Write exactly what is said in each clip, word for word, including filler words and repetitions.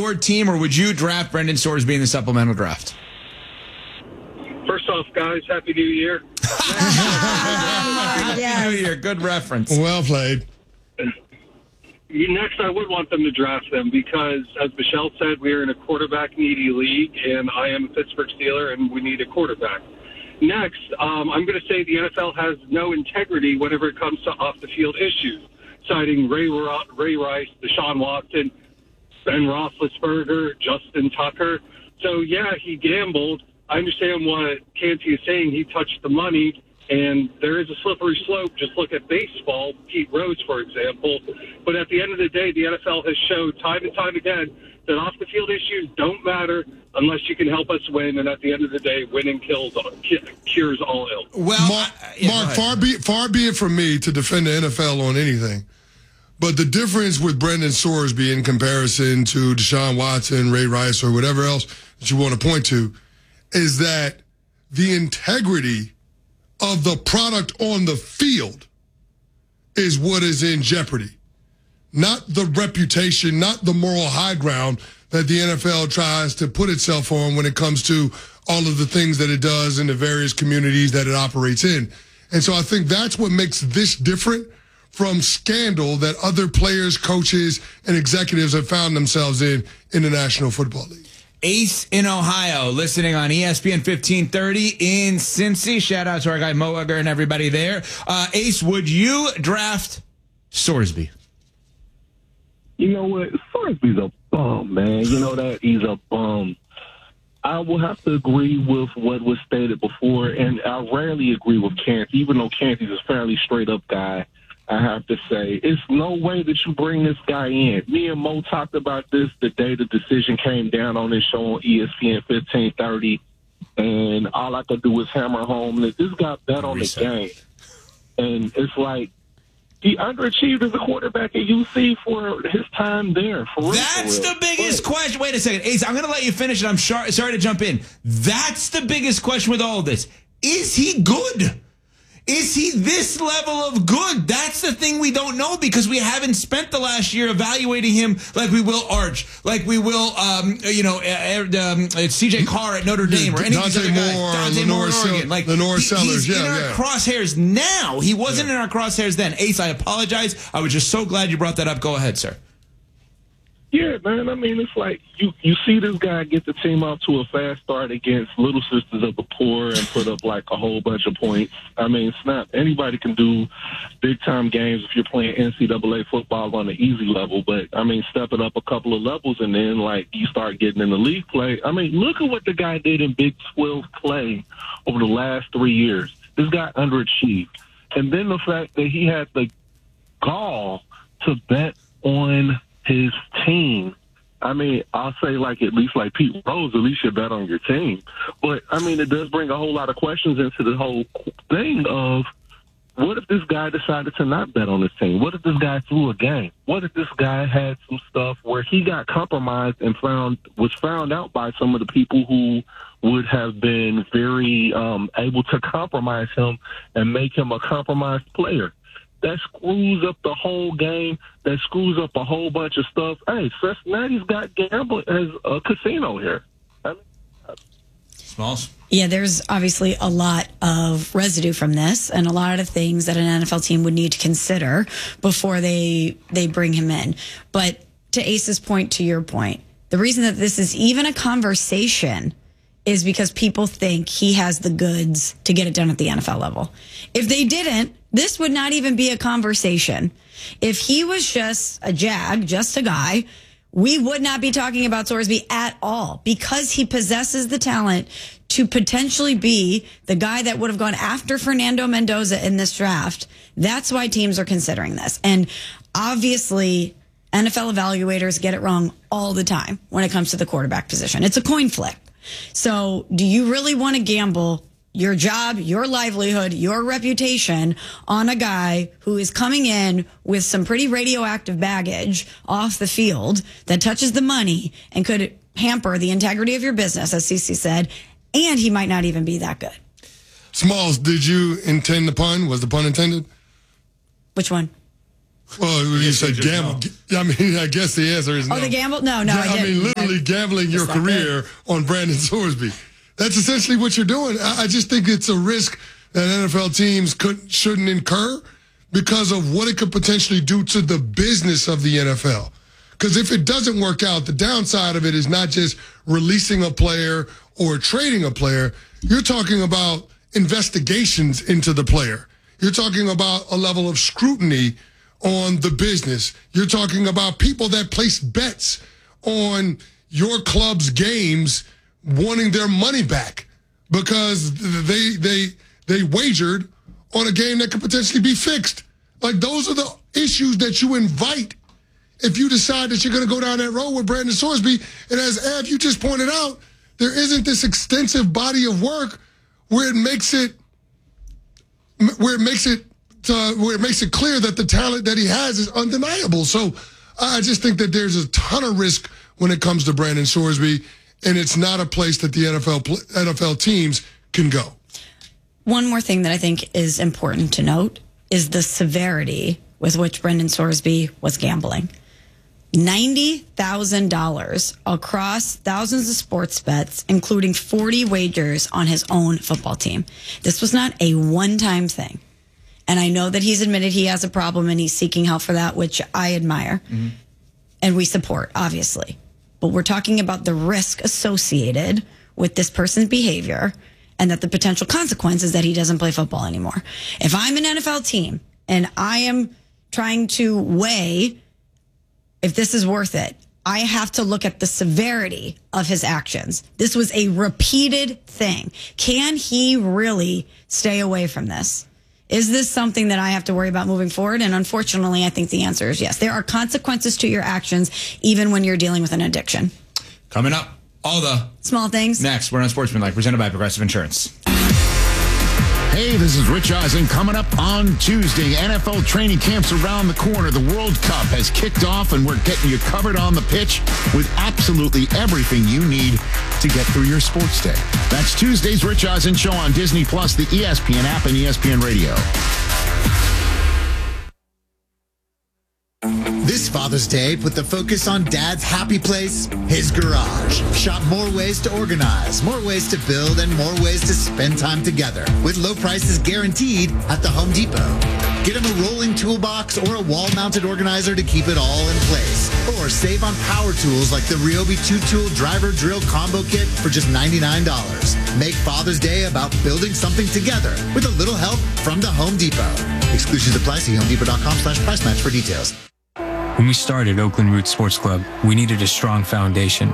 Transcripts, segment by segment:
your team, or would you draft Brendan Sorsby in the supplemental draft? First off, guys, Happy New Year. Happy New Year. Good reference. Well played. Next, I would want them to draft them because, as Michelle said, we are in a quarterback-needy league, and I am a Pittsburgh Steeler, and we need a quarterback. Next, um, I'm going to say the N F L has no integrity whenever it comes to off-the-field issues, citing Ray, Ray Rice, Deshaun Watson, Ben Roethlisberger, Justin Tucker. So, yeah, he gambled. I understand what Canty is saying. He touched the money, and there is a slippery slope. Just look at baseball, Pete Rose, for example. But at the end of the day, the N F L has showed time and time again that off-the-field issues don't matter unless you can help us win. And at the end of the day, winning kills, cures all ill. Well, Mark, yeah, Mark far, be, far be it from me to defend the N F L on anything. But the difference with Brendan Sorsby in comparison to Deshaun Watson, Ray Rice, or whatever else that you want to point to is that the integrity of the product on the field is what is in jeopardy. Not the reputation, not the moral high ground that the N F L tries to put itself on when it comes to all of the things that it does in the various communities that it operates in. And so I think that's what makes this different from scandal that other players, coaches, and executives have found themselves in in the National Football League. Ace in Ohio, listening on E S P N fifteen thirty in Cincy. Shout out to our guy Mo Ugger and everybody there. Uh, Ace, would you draft Sorsby? You know what? Sorsby's a bum, man. You know that? He's a bum. I will have to agree with what was stated before, and I rarely agree with Canty, even though Canty's a fairly straight-up guy. I have to say, it's no way that you bring this guy in. Me and Mo talked about this the day the decision came down on this show on E S P N fifteen thirty, and all I could do was hammer home that this guy bet on the game. And it's like, he underachieved as a quarterback at U C for his time there. For real, That's for real. the biggest but, question. Wait a second. Ace, I'm going to let you finish, and I'm sorry, sorry to jump in. That's the biggest question with all of this. Is he good? Is he this level of good? That's the thing we don't know because we haven't spent the last year evaluating him like we will Arch, like we will, um, you know, uh, um, C J Carr at Notre Dame, or any of these other guys. Dante Moore, Oregon. Like, Lenore he, Sellers, he's yeah, in our yeah. crosshairs now. He wasn't yeah. in our crosshairs then. Ace, I apologize. I was just so glad you brought that up. Go ahead, sir. Yeah, man. I mean, it's like you, you see this guy get the team off to a fast start against Little Sisters of the Poor and put up like a whole bunch of points. I mean, snap. Anybody can do big-time games if you're playing N C double A football on an easy level. But, I mean, step it up a couple of levels and then, like, you start getting in the league play. I mean, look at what the guy did in Big twelve play over the last three years. This guy underachieved. And then the fact that he had the gall to bet on his team. I mean, I'll say like at least like Pete Rose, at least you bet on your team. But, I mean, it does bring a whole lot of questions into the whole thing of what if this guy decided to not bet on his team? What if this guy threw a game? What if this guy had some stuff where he got compromised and found was found out by some of the people who would have been very um, able to compromise him and make him a compromised player? That screws up the whole game. That screws up a whole bunch of stuff. Hey, Cincinnati's got gambling as a casino here. I mean, Smalls? Yeah, there's obviously a lot of residue from this and a lot of things that an N F L team would need to consider before they they bring him in. But to Ace's point, to your point, the reason that this is even a conversation is because people think he has the goods to get it done at the N F L level. If they didn't, this would not even be a conversation. If he was just a jag, just a guy, we would not be talking about Sorsby at all because he possesses the talent to potentially be the guy that would have gone after Fernando Mendoza in this draft. That's why teams are considering this. And obviously, N F L evaluators get it wrong all the time when it comes to the quarterback position. It's a coin flip. So do you really want to gamble your job, your livelihood, your reputation on a guy who is coming in with some pretty radioactive baggage off the field that touches the money and could hamper the integrity of your business, as Cece said, and he might not even be that good? Smalls, did you intend the pun? Was the pun intended? Which one? Well, you said gamble. No. I mean, I guess the answer is no. Oh, the gamble? No, no, I, I didn't. mean, literally gambling your career on Brandon Sorsby. That's essentially what you're doing. I, I just think it's a risk that N F L teams could, shouldn't incur because of what it could potentially do to the business of the N F L. Because if it doesn't work out, the downside of it is not just releasing a player or trading a player. You're talking about investigations into the player. You're talking about a level of scrutiny on the business. You're talking about people that place bets on your club's games wanting their money back because they they they wagered on a game that could potentially be fixed. Like, those are the issues that you invite if you decide that you're going to go down that road with Brandon Sorsby. And as Ev, you just pointed out, there isn't this extensive body of work where it makes it where it makes it uh, where it makes it clear that the talent that he has is undeniable. So I just think that there's a ton of risk when it comes to Brandon Sorsby, and it's not a place that the N F L N F L teams can go. One more thing that I think is important to note is the severity with which Brandon Sorsby was gambling. ninety thousand dollars across thousands of sports bets, including forty wagers on his own football team. This was not a one-time thing. And I know that he's admitted he has a problem and he's seeking help for that, which I admire. Mm-hmm. And we support, obviously. But we're talking about the risk associated with this person's behavior and that the potential consequence is that he doesn't play football anymore. If I'm an N F L team and I am trying to weigh if this is worth it, I have to look at the severity of his actions. This was a repeated thing. Can he really stay away from this? Is this something that I have to worry about moving forward? And unfortunately, I think the answer is yes. There are consequences to your actions, even when you're dealing with an addiction. Coming up, all the small things. Next, we're on Sportsmanlike, presented by Progressive Insurance. Hey, this is Rich Eisen. Coming up on Tuesday, N F L training camps around the corner. The World Cup has kicked off, and we're getting you covered on the pitch with absolutely everything you need to get through your sports day. That's Tuesday's Rich Eisen Show on Disney Plus, the E S P N app, and E S P N Radio. This Father's Day, put the focus on Dad's happy place, his garage. Shop more ways to organize, more ways to build, and more ways to spend time together with low prices guaranteed at the Home Depot. Get him a rolling toolbox or a wall-mounted organizer to keep it all in place. Or save on power tools like the Ryobi two-tool driver drill combo kit for just ninety-nine dollars. Make Father's Day about building something together with a little help from the Home Depot. Exclusions apply. See homedepot.com slash price match for details. When we started Oakland Roots Sports Club, we needed a strong foundation.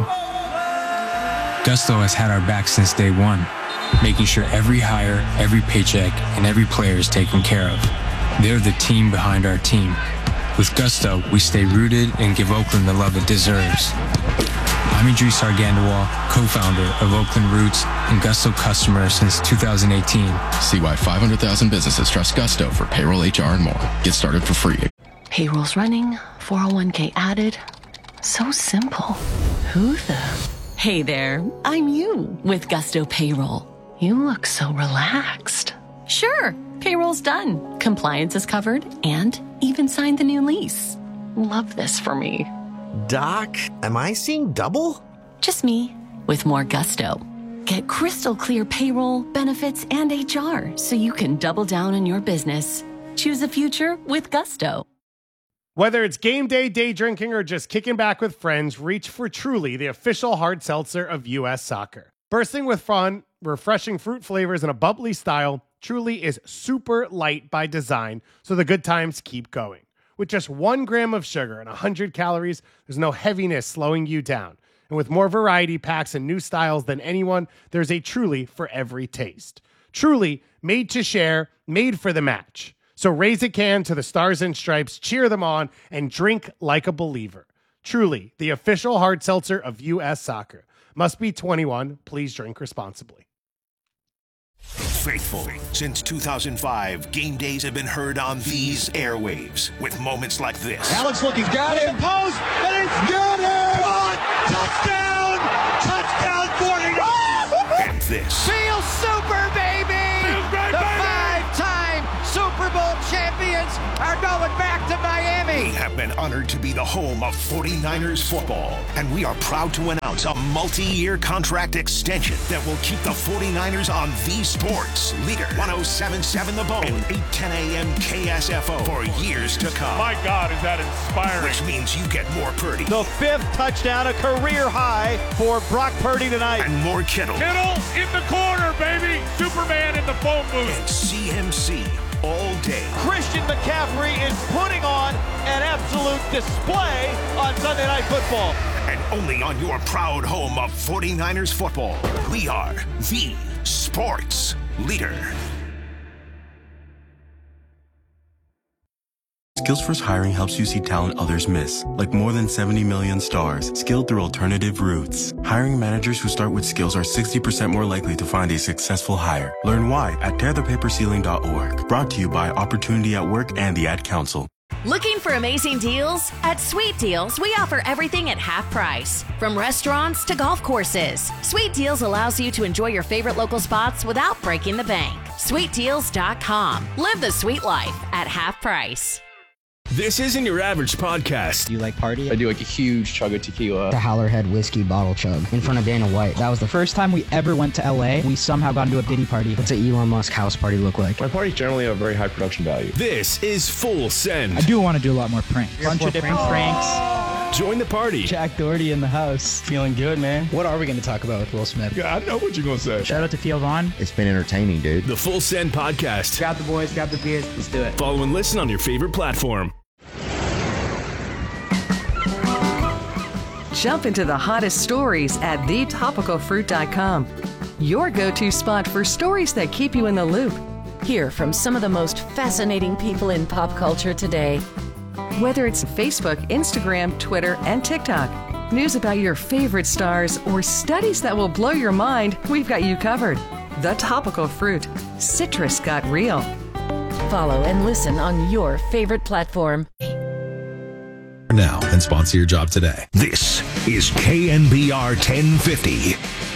Gusto has had our back since day one, making sure every hire, every paycheck, and every player is taken care of. They're the team behind our team. With Gusto, we stay rooted and give Oakland the love it deserves. I'm Idris Argandawal, co-founder of Oakland Roots and Gusto customer since two thousand eighteen. See why five hundred thousand businesses trust Gusto for payroll, H R, and more. Get started for free. Payroll's running, four oh one k added. So simple. Who the? Hey there, I'm you with Gusto Payroll. You look so relaxed. Sure, payroll's done. Compliance is covered and even signed the new lease. Love this for me. Doc, am I seeing double? Just me with more Gusto. Get crystal clear payroll, benefits, and H R so you can double down on your business. Choose a future with Gusto. Whether it's game day, day drinking, or just kicking back with friends, reach for Truly, the official hard seltzer of U S Soccer. Bursting with fun, refreshing fruit flavors, and a bubbly style, Truly is super light by design, so the good times keep going. With just one gram of sugar and one hundred calories, there's no heaviness slowing you down. And with more variety packs and new styles than anyone, there's a Truly for every taste. Truly, made to share, made for the match. So raise a can to the Stars and Stripes, cheer them on, and drink like a believer. Truly, the official hard seltzer of U S Soccer. Must be twenty-one. Please drink responsibly. Faithful. Since two thousand five, game days have been heard on these airwaves with moments like this. Alex looking, got him, post, and it's got him! Touchdown! Touchdown, forty-nine! And this. Feel super, baby! The five-time Super Bowl champions are going back to Miami. We have been honored to be the home of forty-niners football, and we are proud to announce a multi-year contract extension that will keep the forty-niners on the sports leader. ten seventy-seven The Bone and eight ten a.m. K S F O for years to come. My God, is that inspiring. Which means you get more Purdy. The fifth touchdown, a career high for Brock Purdy tonight. And more Kittle. Kittle in the corner, baby. Superman in the phone booth. And C M C all day. Christian McCaffrey is putting on an absolute display on Sunday Night Football. And only on your proud home of forty-niners football, we are the sports leader. Skills First Hiring helps you see talent others miss, like more than seventy million stars, skilled through alternative routes. Hiring managers who start with skills are sixty percent more likely to find a successful hire. Learn why at tear the paper ceiling dot org. Brought to you by Opportunity at Work and the Ad Council. Looking for amazing deals? At Sweet Deals, we offer everything at half price. From restaurants to golf courses, Sweet Deals allows you to enjoy your favorite local spots without breaking the bank. sweet deals dot com. Live the sweet life at half price. This isn't your average podcast. Do you like party? I do like a huge chug of tequila. The Howlerhead whiskey bottle chug in front of Dana White. That was the first time we ever went to L A. We somehow got into a Diddy party. What's an Elon Musk house party look like? My parties generally have very high production value. This is Full Send. I do want to do a lot more pranks. A bunch of different pranks. Join the party. Jack Doherty in the house. Feeling good, man. What are we going to talk about with Will Smith? Yeah, I know what you're going to say. Shout out to Theo Vaughn. It's been entertaining, dude. The Full Send podcast. Grab the boys, grab the beers. Let's do it. Follow and listen on your favorite platform. Jump into the hottest stories at the topical fruit dot com. Your go-to spot for stories that keep you in the loop. Hear from some of the most fascinating people in pop culture today. Whether it's Facebook, Instagram, Twitter, and TikTok, news about your favorite stars, or studies that will blow your mind, we've got you covered. The Topical Fruit. Citrus got real. Follow and listen on your favorite platform. Now and sponsor your job today. This is K N B R ten fifty.